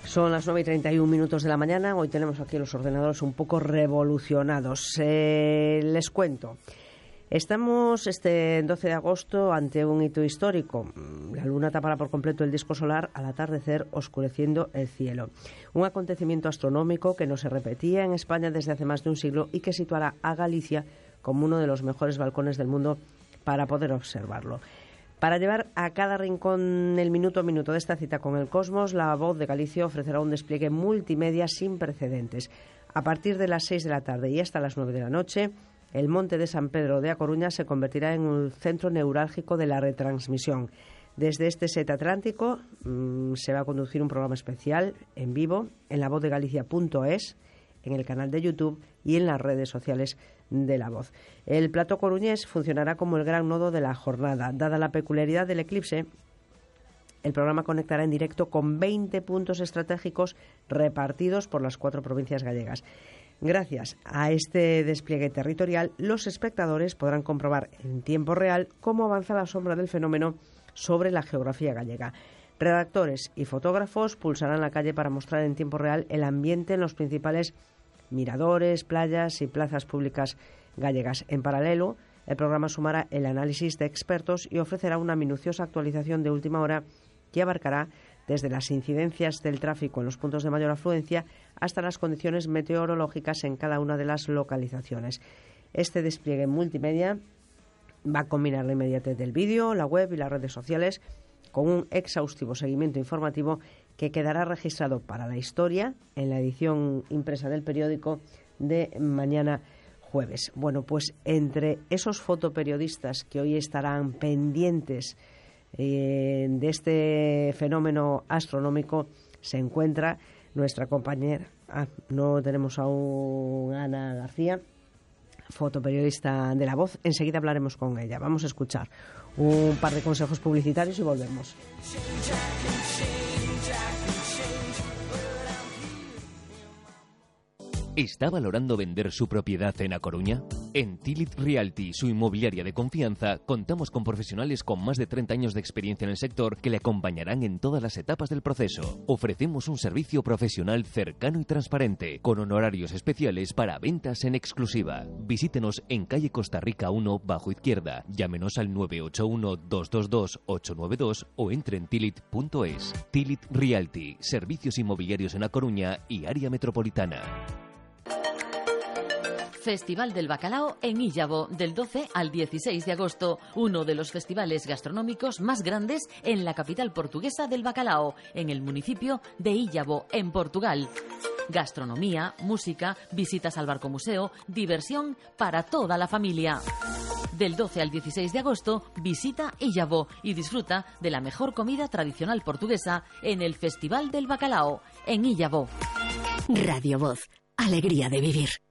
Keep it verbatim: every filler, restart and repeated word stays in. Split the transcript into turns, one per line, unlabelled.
Son las nueve y treinta y un minutos de la mañana. Hoy tenemos aquí los ordenadores un poco revolucionados. Eh, les cuento. Estamos este doce de agosto ante un hito histórico. La luna tapará por completo el disco solar al atardecer, oscureciendo el cielo. Un acontecimiento astronómico que no se repetía en España desde hace más de un siglo y que situará a Galicia como uno de los mejores balcones del mundo para poder observarlo. Para llevar a cada rincón el minuto a minuto de esta cita con el cosmos, La Voz de Galicia ofrecerá un despliegue multimedia sin precedentes. A partir de las seis de la tarde y hasta las nueve de la noche, el Monte de San Pedro de A Coruña se convertirá en un centro neurálgico de la retransmisión. Desde este set atlántico mmm, se va a conducir un programa especial en vivo en la voz de galicia punto es, en el canal de YouTube y en las redes sociales de La Voz. El plató coruñés funcionará como el gran nodo de la jornada. Dada la peculiaridad del eclipse, el programa conectará en directo con veinte puntos estratégicos repartidos por las cuatro provincias gallegas. Gracias a este despliegue territorial, los espectadores podrán comprobar en tiempo real cómo avanza la sombra del fenómeno sobre la geografía gallega. Redactores y fotógrafos pulsarán la calle para mostrar en tiempo real el ambiente en los principales miradores, playas y plazas públicas gallegas. En paralelo, el programa sumará el análisis de expertos y ofrecerá una minuciosa actualización de última hora que abarcará desde las incidencias del tráfico en los puntos de mayor afluencia hasta las condiciones meteorológicas en cada una de las localizaciones. Este despliegue multimedia va a combinar la inmediatez del vídeo, la web y las redes sociales con un exhaustivo seguimiento informativo que quedará registrado para la historia en la edición impresa del periódico de mañana jueves. Bueno, pues entre esos fotoperiodistas que hoy estarán pendientes eh, de este fenómeno astronómico se encuentra nuestra compañera, ah, no tenemos aún Ana García, fotoperiodista de La Voz. Enseguida hablaremos con ella. Vamos a escuchar un par de consejos publicitarios y volvemos.
¿Está valorando vender su propiedad en A Coruña? En Tilit Realty, su inmobiliaria de confianza, contamos con profesionales con más de treinta años de experiencia en el sector que le acompañarán en todas las etapas del proceso. Ofrecemos un servicio profesional cercano y transparente, con honorarios especiales para ventas en exclusiva. Visítenos en calle Costa Rica uno, bajo izquierda. Llámenos al nueve ocho uno, dos dos dos, ocho nueve dos o entre en tilit punto es. Tilit Realty, servicios inmobiliarios en A Coruña y área metropolitana.
Festival del Bacalao en Illavo, del doce al dieciséis de agosto. Uno de los festivales gastronómicos más grandes en la capital portuguesa del bacalao, en el municipio de Illavo, en Portugal. Gastronomía, música, visitas al barco museo, diversión para toda la familia. Del doce al dieciséis de agosto, visita Illavo y disfruta de la mejor comida tradicional portuguesa en el Festival del Bacalao, en Illavo.
Radio Voz, alegría de vivir.